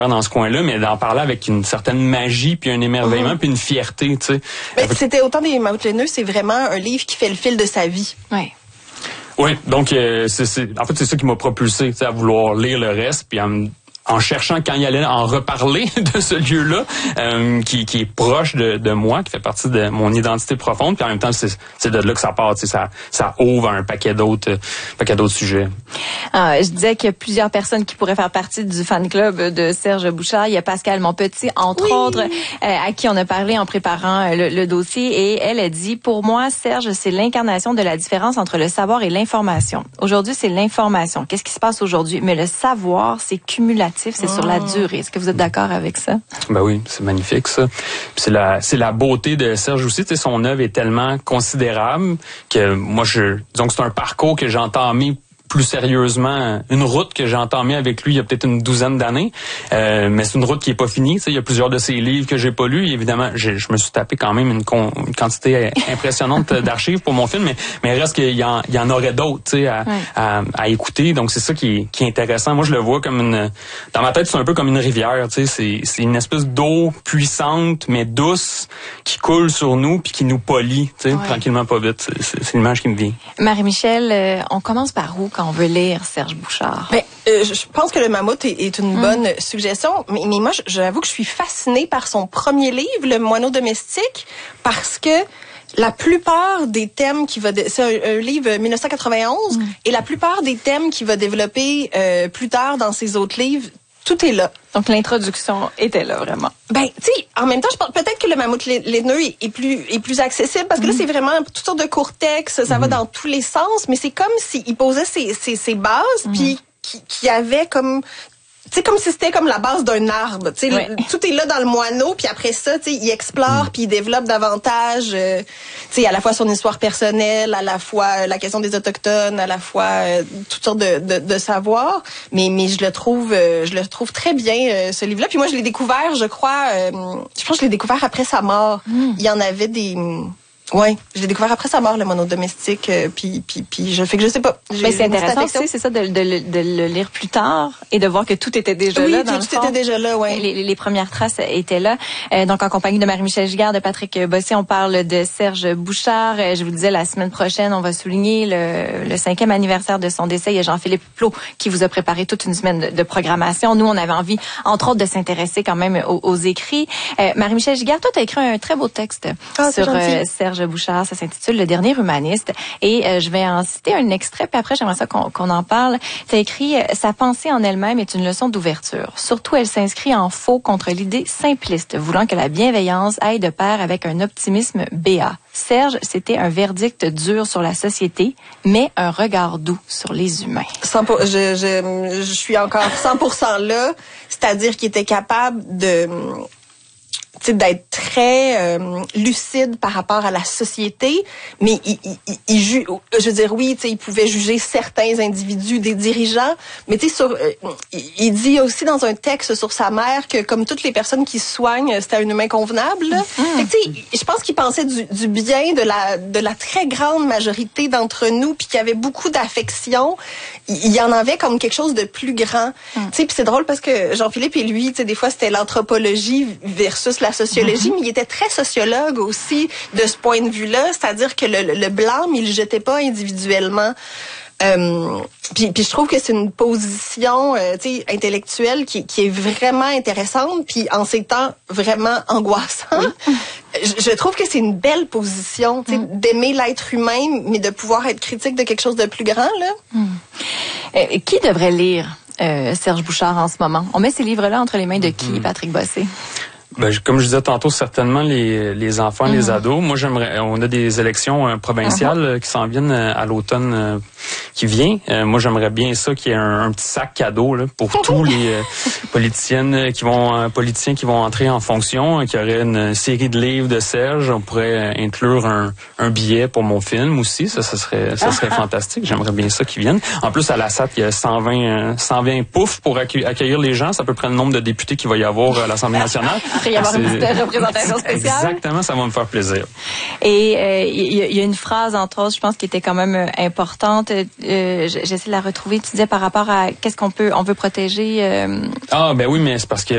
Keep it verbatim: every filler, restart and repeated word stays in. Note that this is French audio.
dans ce coin-là, mais d'en parler avec une certaine magie, puis un émerveillement, mm-hmm. puis une fierté, tu sais. Mais c'était autant des Mammouths laineux, c'est vraiment un livre qui fait le fil de sa vie. Oui. Oui, donc euh, c'est, c'est, en fait, c'est ça qui m'a propulsé à vouloir lire le reste, puis en, en cherchant quand il allait en reparler de ce lieu-là, euh, qui, qui est proche de, de moi, qui fait partie de mon identité profonde, puis en même temps, c'est, c'est de là que ça part, ça, ça ouvre un paquet d'autres, un paquet d'autres sujets. Ah, je disais qu'il y a plusieurs personnes qui pourraient faire partie du fan club de Serge Bouchard. Il y a Pascal Monpetit, entre oui. autres, euh, à qui on a parlé en préparant le, le dossier, et elle a dit, pour moi, Serge, c'est l'incarnation de la différence entre le savoir et l'information. Aujourd'hui, c'est l'information. Qu'est-ce qui se passe aujourd'hui? Mais le savoir, c'est cumulatif, c'est oh. sur la durée. Est-ce que vous êtes d'accord avec ça? Ben oui, c'est magnifique, ça. Puis c'est la, c'est la beauté de Serge aussi. Tu sais, son œuvre est tellement considérable que moi, je, disons que c'est un parcours que j'ai entamé plus sérieusement, une route que j'ai entamée avec lui il y a peut-être une douzaine d'années, euh, mais c'est une route qui est pas finie. Tu sais, il y a plusieurs de ses livres que j'ai pas lus. Et évidemment, j'ai, je me suis tapé quand même une, con, une quantité impressionnante d'archives pour mon film, mais mais il reste qu'il y en, il y en aurait d'autres, tu sais, à, ouais. à, à écouter. Donc c'est ça qui est, qui est intéressant. Moi, je le vois comme une, dans ma tête, c'est un peu comme une rivière. Tu sais, c'est, c'est une espèce d'eau puissante mais douce qui coule sur nous puis qui nous polie, tu sais, ouais. tranquillement pas vite. C'est, c'est, c'est l'image qui me vient. Marie-Michel, euh, on commence par où quand on veut lire Serge Bouchard? Ben, euh, je pense que Le Mammouth est, est une mmh. bonne suggestion, mais, mais moi, j'avoue que je suis fascinée par son premier livre, Le Moineau domestique, parce que la plupart des thèmes qu'il va... Dé- c'est un, un livre dix-neuf cent quatre-vingt-onze, mmh. et la plupart des thèmes qu'il va développer euh, plus tard dans ses autres livres, tout est là. Donc, l'introduction était là, vraiment. Ben, tu sais, en même temps, je pense peut-être que Le Mammouth laineux est, est plus est plus accessible, parce que mmh. là, c'est vraiment toutes sortes de courts textes, ça mmh. va dans tous les sens, mais c'est comme s'il posait ses, ses, ses bases, mmh. puis qui, qui avait comme... Tu sais, comme si c'était comme la base d'un arbre. Tu sais, ouais. tout est là dans le moineau, puis après ça, tu sais, il explore, mmh. puis il développe davantage, euh, tu sais, à la fois son histoire personnelle, à la fois euh, la question des autochtones, à la fois euh, toutes sortes de, de, de savoirs. Mais mais je le trouve, euh, je le trouve très bien euh, ce livre-là. Puis moi, je l'ai découvert, je crois, euh, je pense que je l'ai découvert après sa mort. Mmh. Il y en avait des Ouais, je l'ai découvert après sa mort, Le Moineau domestique, euh, puis puis puis je fais que je sais pas. Mais c'est intéressant aussi, c'est ça, de, de, de le lire plus tard et de voir que tout était déjà oui, là. Dans tout, le tout fond. était déjà là, ouais. Les, les premières traces étaient là. Euh, donc en compagnie de Marie-Michel Giguère, de Patrick Bossy, on parle de Serge Bouchard. Euh, je vous disais, la semaine prochaine, on va souligner le, le cinquième anniversaire de son décès. Il y a Jean-Philippe Plot qui vous a préparé toute une semaine de, de programmation. Nous, on avait envie, entre autres, de s'intéresser quand même aux, aux écrits. Euh, Marie-Michel Giguère, toi, tu as écrit un très beau texte ah, sur euh, Serge Bouchard. Ça s'intitule Le dernier humaniste, et euh, je vais en citer un extrait, puis après j'aimerais ça qu'on, qu'on en parle. Tu as écrit « Sa pensée en elle-même est une leçon d'ouverture. Surtout, elle s'inscrit en faux contre l'idée simpliste, voulant que la bienveillance aille de pair avec un optimisme béat. Serge, c'était un verdict dur sur la société, mais un regard doux sur les humains. » Je, je, je suis encore cent pour cent là, c'est-à-dire qu'il était capable de... T'sais, d'être très euh, lucide par rapport à la société, mais il, il, il ju- je veux dire, oui, il pouvait juger certains individus, des dirigeants, mais tu sais, sur, euh, il dit aussi dans un texte sur sa mère que comme toutes les personnes qui se soignent, c'était un humain convenable. Mmh. Fait que, tu sais, je pense qu'il pensait du, du bien de la de la très grande majorité d'entre nous, puis qu'il y avait beaucoup d'affection. Il, il y en avait comme quelque chose de plus grand. Mmh. Tu sais, puis c'est drôle parce que Jean-Philippe et lui, tu sais, des fois c'était l'anthropologie versus la sociologie, mm-hmm. mais il était très sociologue aussi de ce point de vue-là, c'est-à-dire que le, le blâme, il le jetait pas individuellement. Euh, puis, puis je trouve que c'est une position euh, tu sais, intellectuelle qui, qui est vraiment intéressante, puis en ces temps vraiment angoissant. Mm-hmm. Je, je trouve que c'est une belle position, tu sais, mm-hmm. d'aimer l'être humain, mais de pouvoir être critique de quelque chose de plus grand, là. Mm. Euh, qui devrait lire euh, Serge Bouchard en ce moment? On met ces livres-là entre les mains de qui, mm-hmm. Patrick Bossy? Ben, comme je disais tantôt, certainement les, les enfants, mmh. les ados. Moi, j'aimerais. On a des élections euh, provinciales mmh. qui s'en viennent euh, à l'automne euh, qui vient. Euh, moi, j'aimerais bien ça qu'il y ait un, un petit sac cadeau là, pour tous les euh, politiciennes qui vont, euh, politiciens qui vont entrer en fonction. Euh, qu'il y aurait une série de livres de Serge. On pourrait euh, inclure un, un billet pour mon film aussi. Ça, ça serait, ça serait fantastique. J'aimerais bien ça qu'ils viennent. En plus, à la S A T, il y a cent vingt poufs pour accueil, accueillir les gens. C'est à peu près le nombre de députés qu'il va y avoir à l'Assemblée nationale. Il va y avoir une petite représentation spéciale. Exactement, ça va me faire plaisir. Et il euh, y, y a une phrase, entre autres, je pense, qui était quand même euh, importante. Euh, J'essaie de la retrouver. Tu disais par rapport à qu'est-ce qu'on peut, on veut protéger. Euh... Ah ben oui, mais c'est parce que